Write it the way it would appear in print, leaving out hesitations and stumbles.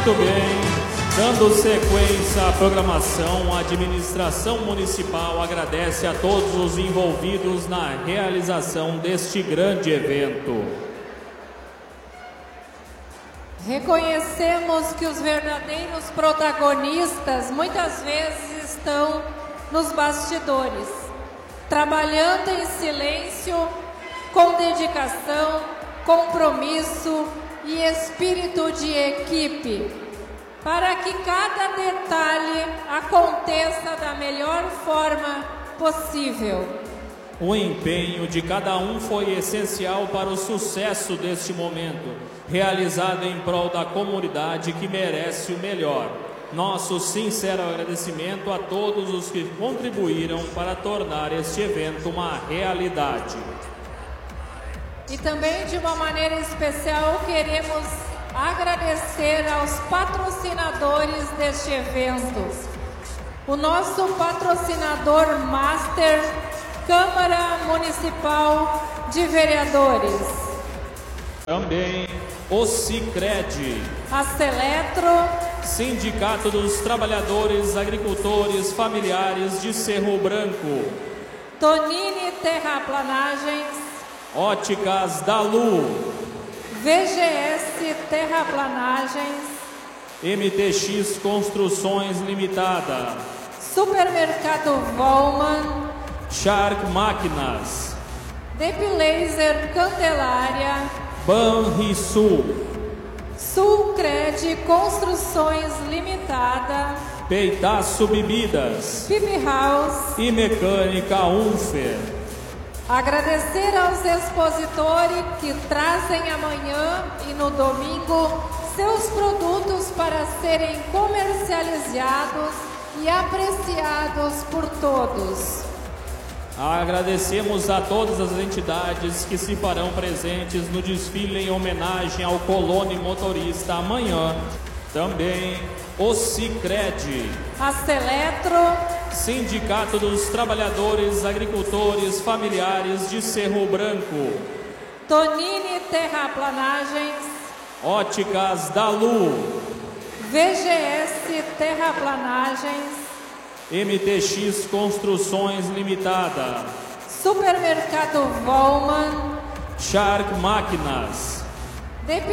Muito bem. Dando sequência à programação, a administração municipal agradece a todos os envolvidos na realização deste grande evento. Reconhecemos que os verdadeiros protagonistas muitas vezes estão nos bastidores, trabalhando em silêncio, com dedicação, compromisso e espírito de equipe, para que cada detalhe aconteça da melhor forma possível. O empenho de cada um foi essencial para o sucesso deste momento, realizado em prol da comunidade que merece o melhor. Nosso sincero agradecimento a todos os que contribuíram para tornar este evento uma realidade. E também, de uma maneira especial, queremos agradecer aos patrocinadores deste evento. O nosso patrocinador Master, Câmara Municipal de Vereadores. Também o Sicredi. A Seletro. Sindicato dos Trabalhadores Agricultores Familiares de Cerro Branco. Tonini Terraplanagens. Óticas da Lu. VGS Terraplanagens. MTX Construções Limitada. Supermercado Volman. Shark Máquinas. Depilaser Candelária. Banrisul. Sulcred Construções Limitada. Peitaço Bebidas. Pipi House. E Mecânica Unfer. Agradecer aos expositores que trazem amanhã e no domingo seus produtos para serem comercializados e apreciados por todos. Agradecemos a todas as entidades que se farão presentes no desfile em homenagem ao Colone Motorista amanhã. Também o Sicredi. A Seletro. Sindicato dos Trabalhadores Agricultores Familiares de Cerro Branco. Tonini Terraplanagens. Óticas da Lu. VGS Terraplanagens. MTX Construções Limitada. Supermercado Volman. Shark Máquinas.